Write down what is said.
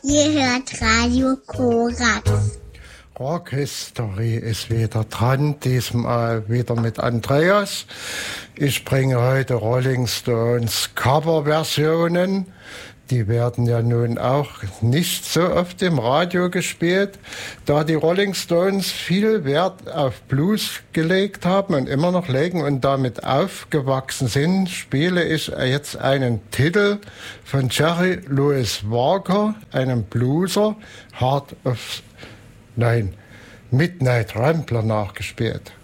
Ihr hört Radio Korax. Rock History ist wieder dran, diesmal wieder mit Andreas. Ich bringe heute Rolling Stones Coverversionen. Die werden ja nun auch nicht so oft im Radio gespielt. Da die Rolling Stones viel Wert auf Blues gelegt haben und immer noch legen und damit aufgewachsen sind, spiele ich jetzt einen Titel von Jerry Louis Walker, einem Blueser, Midnight Rambler nachgespielt.